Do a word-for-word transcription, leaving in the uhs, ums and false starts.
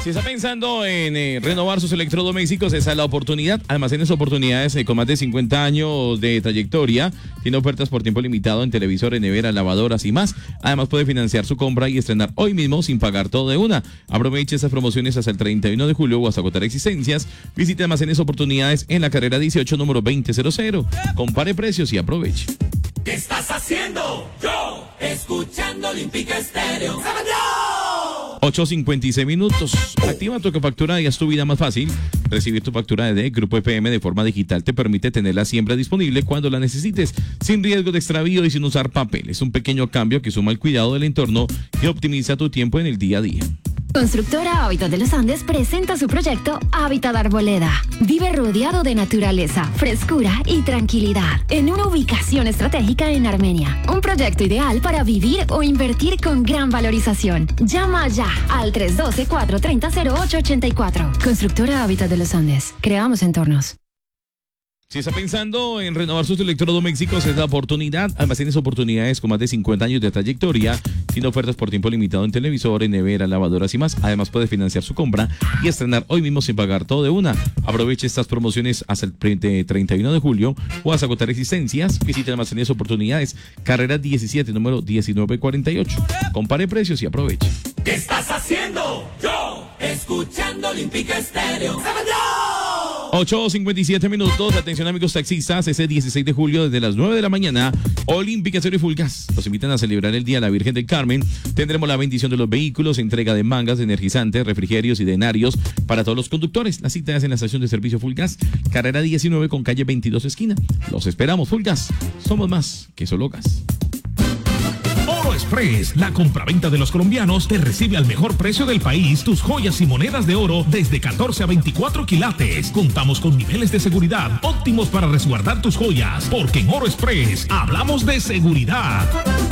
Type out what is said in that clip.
Si está pensando en eh, renovar sus electrodomésticos, esa es la oportunidad. Almacenes Oportunidades eh, con más de cincuenta años de trayectoria. Tiene ofertas por tiempo limitado en televisores, neveras, lavadoras y más. Además puede financiar su compra y estrenar hoy mismo sin pagar todo de una. Aproveche esas promociones hasta el treinta y uno de julio o hasta agotar existencias. Visite Almacenes Oportunidades en la carrera dieciocho, número veinte cero cero. Compare precios y aproveche. ¿Qué estás haciendo? Yo, escuchando Olímpica Estéreo. ocho cincuenta y seis minutos. Activa tu factura y haz tu vida más fácil. Recibir tu factura de Grupo F M de forma digital te permite tenerla siempre disponible cuando la necesites, sin riesgo de extravío y sin usar papel. Es un pequeño cambio que suma el cuidado del entorno y optimiza tu tiempo en el día a día. Constructora Hábitat de los Andes presenta su proyecto Hábitat Arboleda. Vive rodeado de naturaleza, frescura y tranquilidad en una ubicación estratégica en Armenia. Un proyecto ideal para vivir o invertir con gran valorización. Llama ya al tres uno dos, cuatro tres cero, cero ocho ocho cuatro. Constructora Hábitat de los Andes. Creamos entornos. Si está pensando en renovar sus electrodomésticos, es la oportunidad. Almacenes Oportunidades con más de cincuenta años de trayectoria. Tiene ofertas por tiempo limitado en televisores, neveras, lavadoras y más. Además puede financiar su compra y estrenar hoy mismo sin pagar todo de una. Aproveche estas promociones hasta el treinta y uno de julio o hasta agotar existencias. Visite Almacenes Oportunidades, carrera diecisiete, número diecinueve cuarenta y ocho. Compare precios y aproveche. ¿Qué estás haciendo? Yo, escuchando Olímpica Estéreo. ocho cincuenta y siete minutos. Atención amigos taxistas, ese dieciséis de julio desde las nueve de la mañana, Olímpica Estéreo y Fulgas los invitan a celebrar el Día de la Virgen del Carmen. Tendremos la bendición de los vehículos, entrega de mangas, de energizantes, refrigerios y denarios para todos los conductores. La cita es en la estación de servicio Fulgas, carrera diecinueve con calle veintidós esquina. Los esperamos, Fulgas. Somos más que solo gas. Oro Express, la compraventa de los colombianos, te recibe al mejor precio del país tus joyas y monedas de oro desde catorce a veinticuatro quilates. Contamos con niveles de seguridad óptimos para resguardar tus joyas, porque en Oro Express hablamos de seguridad.